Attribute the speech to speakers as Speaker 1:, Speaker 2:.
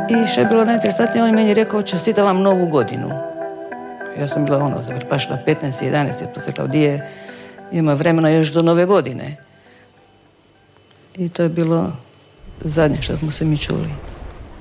Speaker 1: I što je bilo najinteresantnije, on je meni rekao, čestitam vam novu godinu. Ja sam bila zavrpašila 15, 11, pa se rekla, gdje ima vremena još do nove godine. I to je bilo zadnje što smo se mi čuli.